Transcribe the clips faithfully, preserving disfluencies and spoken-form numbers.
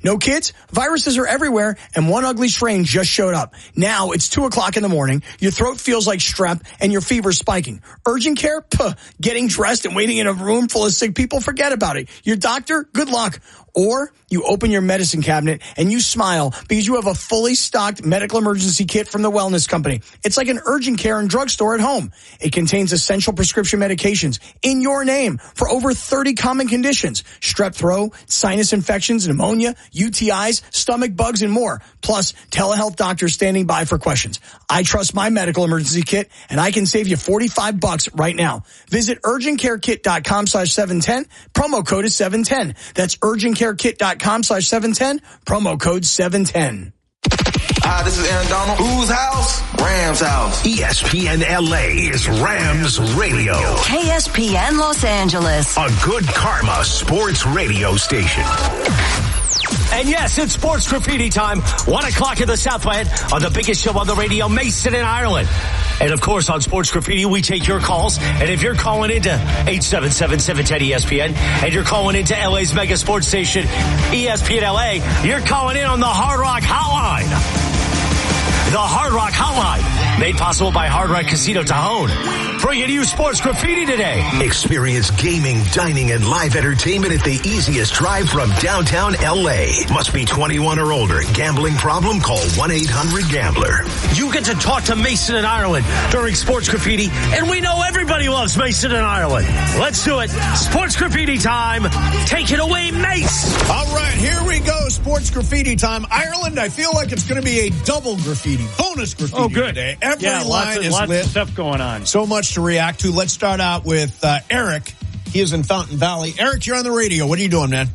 No kids? Viruses are everywhere, and one ugly strain just showed up. Now it's two o'clock in the morning, your throat feels like strep, and your fever's spiking. Urgent care? Puh. Getting dressed and waiting in a room full of sick people? Forget about it. Your doctor? Good luck. Or you open your medicine cabinet and you smile because you have a fully stocked medical emergency kit from the Wellness Company. It's like an urgent care and drugstore at home. It contains essential prescription medications in your name for over thirty common conditions. Strep throat, sinus infections, pneumonia, U T Is, stomach bugs, and more. Plus, telehealth doctors standing by for questions. I trust my medical emergency kit, and I can save you forty-five bucks right now. Visit urgentcarekit.com slash 710. Promo code is seven ten. That's urgentcarekit.com slash 710. Promo code seven ten. Hi, this is Aaron Donald. Whose house? Rams house. E S P N L A is Rams Radio. K S P N Los Angeles. A good karma sports radio station. And yes, it's Sports Graffiti time. One o'clock in the Southland on the biggest show on the radio, Mason in Ireland. And of course, on Sports Graffiti, we take your calls. And if you're calling into eight seven seven, seven one zero, E S P N and you're calling into L A's mega sports station, E S P N L A, you're calling in on the Hard Rock Hotline. The Hard Rock Hotline, made possible by Hard Rock Casino Tajon. Bringing you Sports Graffiti today. Experience gaming, dining, and live entertainment at the easiest drive from downtown L A. Must be twenty-one or older. Gambling problem? Call one eight hundred gambler. You get to talk to Mason in Ireland during Sports Graffiti, and we know everybody loves Mason in Ireland. Let's do it. Sports Graffiti time. Take it away, Mace. All right, here we go. Sports Graffiti time. Ireland, I feel like it's going to be a double graffiti, bonus graffiti oh, good. today. Every yeah, line lots of, is lots lit. of stuff going on. So much to react to. Let's start out with uh, Eric. He is in Fountain Valley. Eric, you're on the radio. What are you doing, man?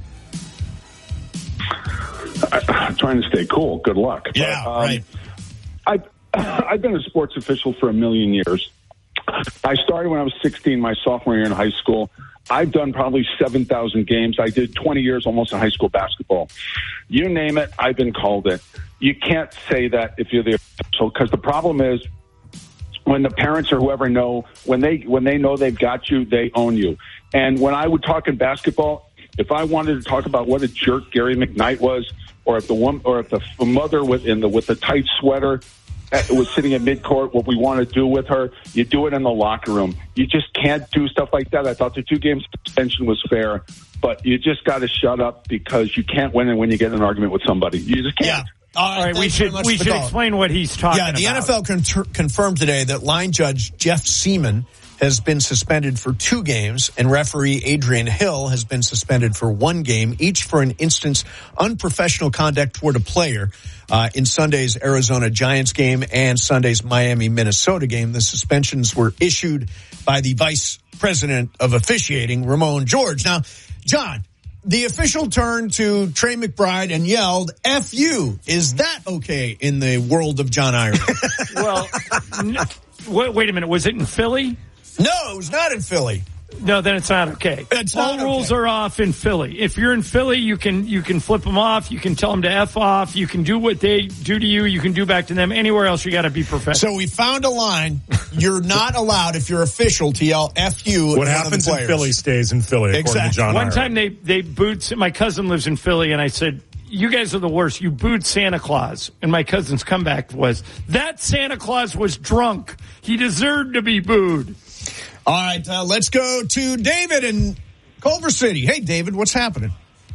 I, I'm trying to stay cool. Good luck. Yeah, but, um, right. I've, I've been a sports official for a million years. I started when I was sixteen, my sophomore year in high school. I've done probably seven thousand games. I did twenty years almost in high school basketball. You name it, I've been called it. You can't say that if you're the official, because the problem is when the parents or whoever know, when they when they know they've got you, they own you. And when I would talk in basketball, if I wanted to talk about what a jerk Gary McKnight was, or if the woman, or if the mother with in the with the tight sweater was sitting at midcourt, what we want to do with her, you do it in the locker room. You just can't do stuff like that. I thought the two-game suspension was fair, but you just got to shut up because you can't win it when you get in an argument with somebody. You just can't. Yeah. All right, we should we should explain what he's talking yeah, about. the N F L con- confirmed today that line judge Jeff Seaman has been suspended for two games, and referee Adrian Hill has been suspended for one game, each for an instance unprofessional conduct toward a player uh, in Sunday's Arizona Giants game and Sunday's Miami-Minnesota game. The suspensions were issued by the vice president of officiating, Ramon George. Now, John, the official turned to Trey McBride and yelled, F you. Is that okay in the world of John Ireland? Well, n- wait, wait a minute. Was it in Philly? No, it was not in Philly. No, then it's not okay. It's All not rules okay. are off in Philly. If you're in Philly, you can you can flip them off. You can tell them to F off. You can do what they do to you. You can do back to them. Anywhere else, you got to be professional. So we found a line. You're not allowed, if you're official, to yell F you. What happens in Philly stays in Philly, according Exactly. to John One Ireland. time they, they booed, my cousin lives in Philly, and I said, you guys are the worst. You booed Santa Claus. And my cousin's comeback was, that Santa Claus was drunk. He deserved to be booed. All right, uh, let's go to David in Culver City. Hey, David, what's happening?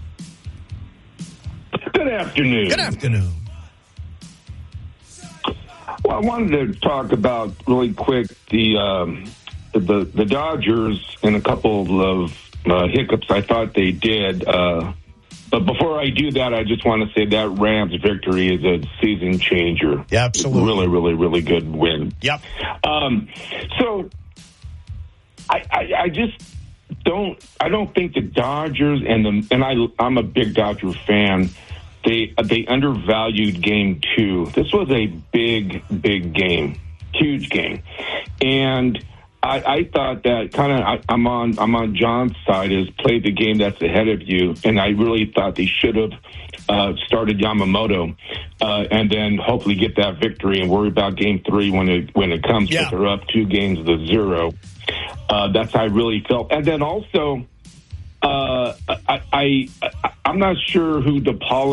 Good afternoon. Good afternoon. Well, I wanted to talk about really quick the um, the, the Dodgers and a couple of uh, hiccups I thought they did. Uh, but before I do that, I just want to say that Rams victory is a season changer. Yeah, absolutely. Really, really, really good win. Yep. Um, so I, I, I just don't. I don't think the Dodgers and the and I. I'm a big Dodger fan. They they undervalued game two. This was a big, big game, huge game, and I, I thought that kind of I'm on I'm on John's side is play the game that's ahead of you, and I really thought they should have uh, started Yamamoto, uh, and then hopefully get that victory and worry about game three when it when it comes. Yeah. But they're up two games to zero. Uh, that's how I really felt, and then also. Uh, I, I, I'm not sure who DePaul